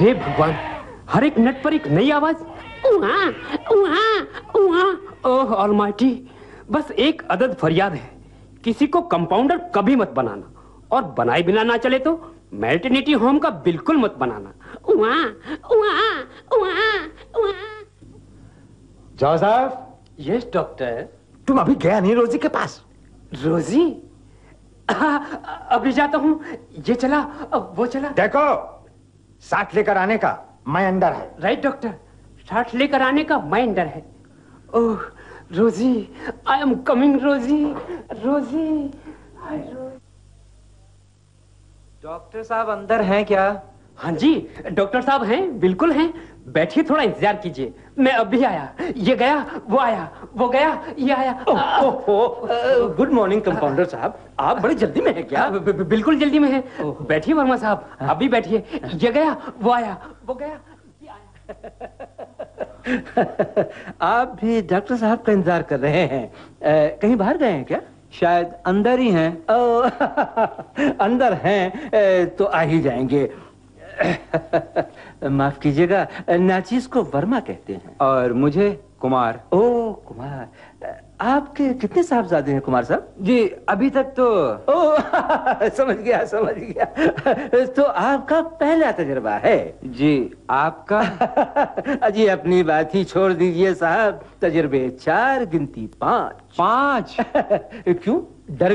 हे भगवान, हर एक नट पर एक नई आवाज। उहाँ, उहाँ, उहाँ। ओह ऑलमाइटी, बस एक अदद फरियाद है, किसी को कंपाउंडर कभी मत बनाना, और बनाए बिना ना चले तो मैटरनिटी होम का बिल्कुल मत बनाना। उहाँ, उहाँ, उहाँ, उहाँ। जोसेफ। Yes doctor. तुम अभी गया नहीं रोजी के पास? रोजी? अभी जाता हूँ। ये चला, वो चला। देखो, साथ लेकर आने का मैं अंदर है। राइट डॉक्टर, साथ लेकर आने का मैं अंदर है। ओह रोजी, आई एम कमिंग रोजी, रोजी। डॉक्टर साहब अंदर हैं क्या? हाँ जी डॉक्टर साहब हैं, बिल्कुल हैं। बैठिए, थोड़ा इंतजार कीजिए, मैं अभी आया। ये गया, वो आया, वो गया, ये आया। गुड मॉर्निंग कंपाउंडर साहब, आप बड़ी जल्दी में हैं क्या? बिल्कुल जल्दी में है। बैठिए वर्मा साहब, अभी बैठिए। ये गया, वो आया, वो गया, ये आया। आप भी डॉक्टर साहब का इंतजार कर रहे हैं? कहीं बाहर गए हैं क्या? शायद अंदर ही हैं। अंदर हैं तो आ ही जाएंगे। माफ कीजिएगा, नाचीज को वर्मा कहते हैं और मुझे कुमार। ओ कुमार, आपके कितने साहबजादे हैं कुमार साहब? जी अभी तक तो। ओ समझ गया समझ गया। तो आपका पहला तजुर्बा है? जी आपका? अजी अपनी बात ही छोड़ दीजिए साहब, तजुर्बे 4 गिनती 5। 5? क्यों, डर